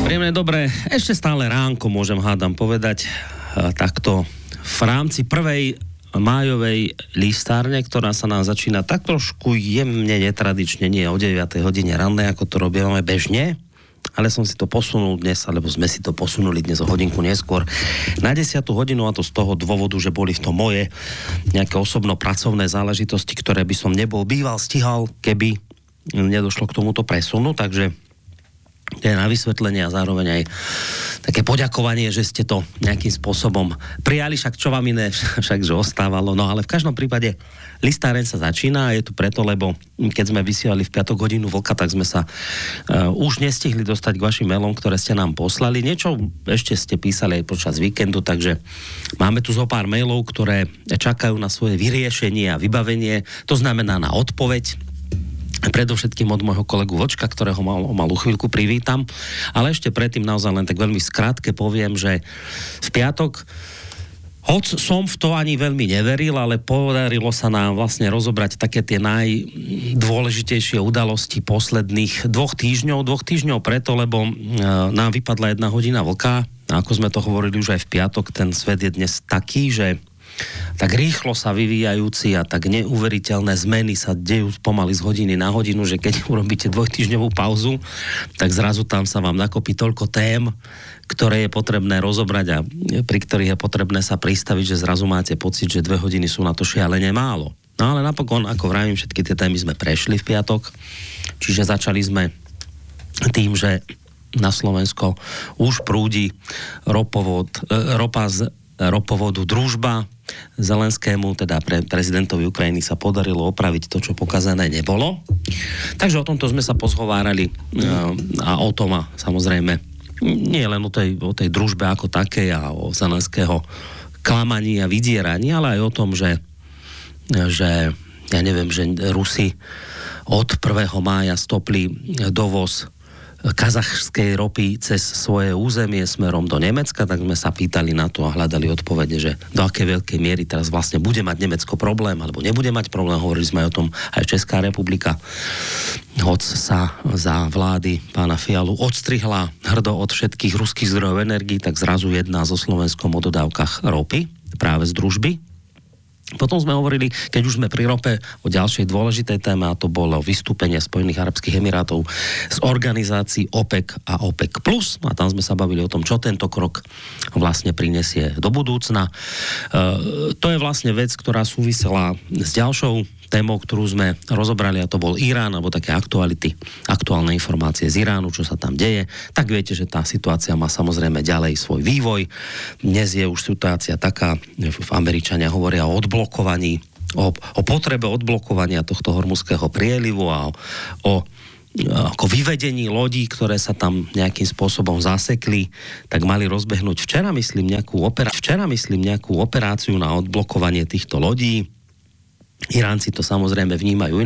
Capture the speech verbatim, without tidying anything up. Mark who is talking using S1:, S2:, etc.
S1: Príjemné, dobré, ešte stále ránko môžem hádam povedať takto v rámci prvej májovej listárne, ktorá sa nám začína tak trošku jemne netradične, nie o deviatej hodine rannej, ako to robíme bežne, ale som si to posunul dnes, alebo sme si to posunuli dnes o hodinku neskôr na desiatu hodinu, a to z toho dôvodu, že boli v tom moje nejaké osobno-pracovné záležitosti, ktoré by som nebol býval stihal, keby nedošlo k tomuto presunu, takže to je na vysvetlenie a zároveň aj také poďakovanie, že ste to nejakým spôsobom prijali, však čo vám iné však, že ostávalo. No ale v každom prípade listáreň sa začína a je tu preto, lebo keď sme vysielali v piatok hodinu vlka, tak sme sa uh, už nestihli dostať k vašim mailom, ktoré ste nám poslali. Niečo ešte ste písali aj počas víkendu, takže máme tu zo pár mailov, ktoré čakajú na svoje vyriešenie a vybavenie. To znamená na odpoveď. Predovšetkým od môjho kolegu Vočka, ktorého mal, malú chvíľku privítam. Ale ešte predtým naozaj len tak veľmi skrátke poviem, že v piatok, hoď som v to ani veľmi neveril, ale podarilo sa nám vlastne rozobrať také tie najdôležitejšie udalosti posledných dvoch týždňov. Dvoch týždňov preto, lebo e, nám vypadla jedna hodina vlka. A ako sme to hovorili už aj v piatok, ten svet je dnes taký, že tak rýchlo sa vyvíjajúci a tak neuveriteľné zmeny sa dejú pomaly z hodiny na hodinu, že keď urobíte dvojtýždňovú pauzu, tak zrazu tam sa vám nakopí toľko tém, ktoré je potrebné rozobrať a pri ktorých je potrebné sa pristaviť, že zrazu máte pocit, že dve hodiny sú na to šialene málo. No ale napokon, ako vravím, všetky tie témy sme prešli v piatok, čiže začali sme tým, že na Slovensko už prúdi ropovod, ropa z ropovodu Družba. Zelenskému, teda pre prezidentovi Ukrajiny, sa podarilo opraviť to, čo pokazané nebolo. Takže o tomto sme sa pozhovárali a o tom a samozrejme nie len o tej, o tej družbe ako takej a o Zelenského klamaní a vydieraní, ale aj o tom, že, že ja neviem, že Rusi od prvého mája stopli dovoz kazachskej ropy cez svoje územie smerom do Nemecka, tak sme sa pýtali na to a hľadali odpovede, že do akej veľkej miery teraz vlastne bude mať Nemecko problém, alebo nebude mať problém. Hovorili sme aj o tom, aj Česká republika, hoď sa za vlády pána Fialu odstrihla hrdo od všetkých ruských zdrojov energií, tak zrazu jedná so Slovenskom o dodávkach ropy, práve z Družby. Potom sme hovorili, keď už sme pri rope, o ďalšej dôležitej téme, a to bolo vystúpenie Spojených arabských emirátov z organizácií OPEC a OPEC plus. A tam sme sa bavili o tom, čo tento krok vlastne prinesie do budúcna. E, to je vlastne vec, ktorá súvisela s ďalšou témou, ktorú sme rozobrali, a to bol Irán, alebo také aktuality, aktuálne informácie z Iránu, čo sa tam deje. Tak viete, že tá situácia má samozrejme ďalej svoj vývoj. Dnes je už situácia taká, v Američania hovoria o odblokovaní, o, o potrebe odblokovania tohto hormuzského prielivu a o, o ako vyvedení lodí, ktoré sa tam nejakým spôsobom zasekli, tak mali rozbehnúť včera, myslím, nejakú opera- včera, myslím, nejakú operáciu na odblokovanie týchto lodí. Iránci to samozrejme vnímajú